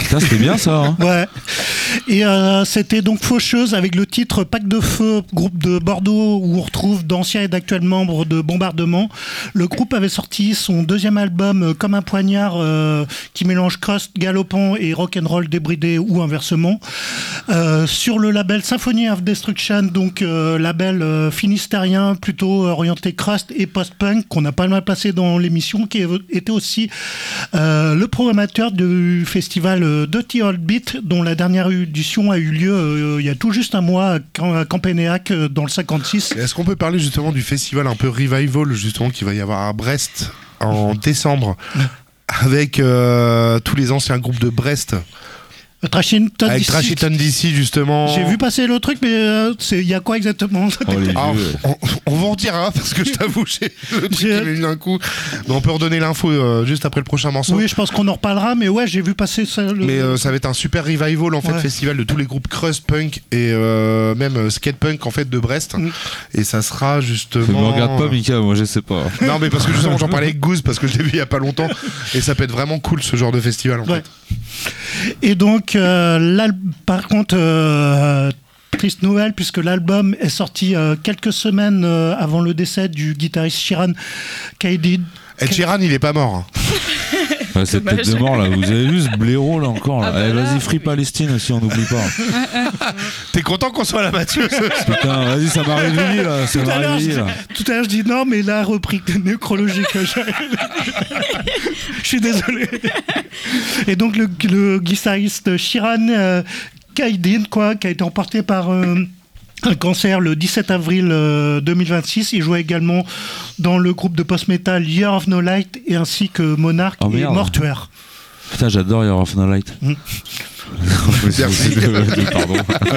Ça, c'était bien ça. Hein. Ouais. Et c'était donc Faucheuse avec le titre Pack de Feu, groupe de Bordeaux où on retrouve d'anciens et d'actuels membres de Bombardement. Le groupe avait sorti son deuxième album Comme un poignard qui mélange crust galopant et rock'n'roll débridé ou inversement. Sur le label Symphony of Destruction, donc label finistérien plutôt orienté crust et post-punk qu'on a pas mal placé dans l'émission, qui était aussi le programmateur du festival Dirty Old Beat dont la dernière édition a eu lieu il y a tout juste un mois à Campénéac dans le 56. Est-ce qu'on peut parler justement du festival un peu revival justement qui va y avoir à Brest en décembre avec tous les anciens groupes de Brest? Avec Trashiton DC justement. J'ai vu passer le truc, mais il y a quoi exactement? On vous en dira parce que je t'avoue, j'ai le truc qui m'est venu d'un coup. Mais on peut redonner l'info juste après le prochain morceau. Oui, je pense qu'on en reparlera, mais ouais, j'ai vu passer ça. Mais ça va être un super revival en fait, festival de tous les groupes crust punk et même skate punk en fait de Brest. Et ça sera justement. Ne me regarde pas, Mika, moi je sais pas. Non, mais parce que justement j'en parlais avec Goose parce que je l'ai vu il y a pas longtemps et ça peut être vraiment cool ce genre de festival en fait. Et donc là, par contre, triste nouvelle, puisque l'album est sorti quelques semaines avant le décès du guitariste Sheeran Caidid. Ed Sheeran, il est pas mort. Ouais, c'est peut-être de mort là. Vous avez vu ce blaireau là encore là. Allez, vas-y, Free Palestine si on n'oublie pas. T'es content qu'on soit là, Mathieu? Putain, vas-y, ça m'a réveillé là. Tout à l'heure, je dis non, mais la rubrique nécrologique. Je suis désolé. Et donc, le guitariste Sheeran Caidid, qui a été emporté par un cancer le 17 avril 2026. Il jouait également dans le groupe de post-metal Year of No Light et ainsi que Monarch et Mortuaire. Putain, j'adore Year of No Light. Merci. Pardon.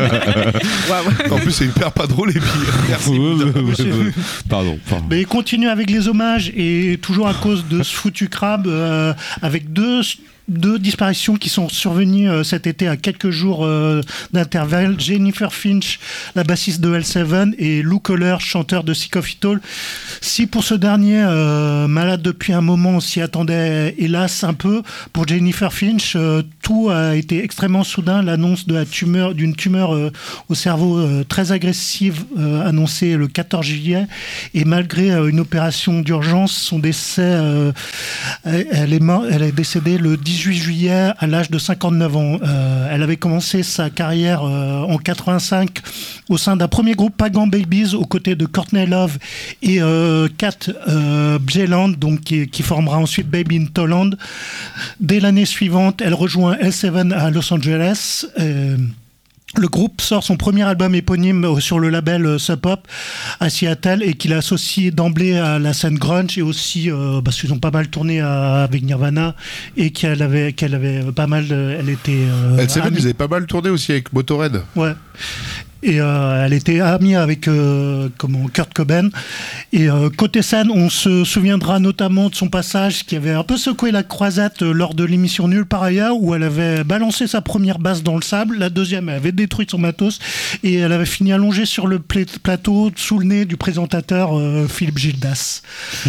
En plus, c'est hyper pas drôle et puis merci. Pardon. Mais il continue avec les hommages et toujours à cause de ce foutu crabe avec deux disparitions qui sont survenues cet été à quelques jours d'intervalle. Jennifer Finch, la bassiste de L7, et Lou Kohler, chanteur de Sick of It All. Si pour ce dernier, malade depuis un moment, on s'y attendait hélas un peu, pour Jennifer Finch, tout a été extrêmement soudain. L'annonce d'une tumeur au cerveau très agressive annoncée le 14 juillet, et malgré une opération d'urgence, son décès, elle est décédée le 18 juillet à l'âge de 59 ans. Elle avait commencé sa carrière en 85 au sein d'un premier groupe Pagan Babies aux côtés de Courtney Love et Kat Bjelland, donc qui formera ensuite Baby in Thailand. Dès l'année suivante, elle rejoint L7 à Los Angeles. Le groupe sort son premier album éponyme sur le label Sub Pop à Seattle et qu'il associe d'emblée à la scène grunge et aussi parce qu'ils ont pas mal tourné avec Nirvana et qu'elle avait pas mal. Elle était. L7, ils avaient pas mal tourné aussi avec Motorhead. Ouais. Et elle était amie avec Kurt Cobain. Et côté scène, on se souviendra notamment de son passage qui avait un peu secoué la croisette lors de l'émission Nulle part ailleurs, où elle avait balancé sa première basse dans le sable, la deuxième, elle avait détruit son matos, et elle avait fini allongée sur le plateau sous le nez du présentateur Philippe Gildas.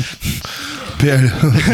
PL.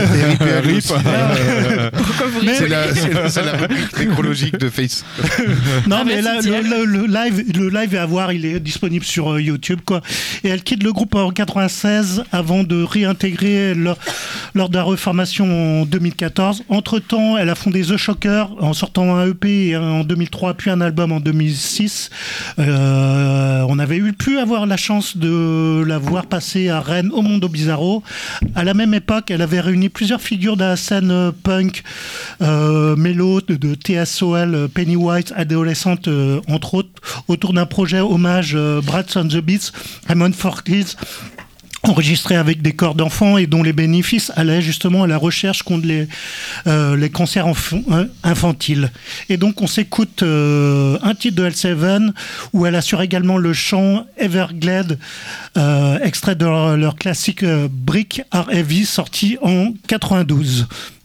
C'est la rubrique nécrologique de Face. Non, mais là, le live est à voir, il est disponible sur YouTube, quoi. Et elle quitte le groupe en 96 avant de réintégrer lors de la reformation en 2014. Entre-temps, elle a fondé The Shocker en sortant un EP en 2003, puis un album en 2006. On avait pu avoir la chance de la voir passer à Rennes au Mondo Bizarro. À la même époque, elle avait réuni plusieurs figures de la scène punk, mélo, de TSOL, Pennywise, adolescente, entre autres, autour d'un projet hommage Brad on the Beats, Raymond Forkis, enregistré avec des corps d'enfants et dont les bénéfices allaient justement à la recherche contre les cancers infantiles. Et donc on s'écoute un titre de L7 où elle assure également le chant Everglade, extrait de leur classique Brick Are Heavy, sorti en 92.